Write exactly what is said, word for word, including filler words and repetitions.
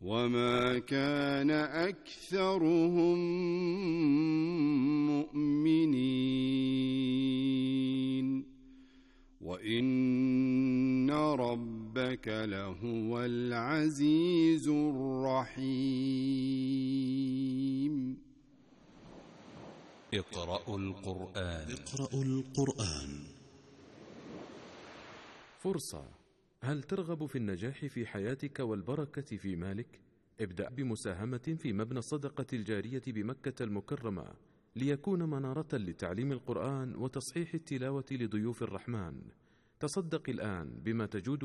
وما كان أكثرهم مؤمنين وإن ربك لهو العزيز الرحيم. اقرأوا القرآن. اقرأوا القرآن. فرصة. هل ترغب في النجاح في حياتك والبركة في مالك؟ ابدأ بمساهمة في مبنى الصدقة الجارية بمكة المكرمة ليكون منارة لتعليم القرآن وتصحيح التلاوة لضيوف الرحمن. تصدق الآن بما تجود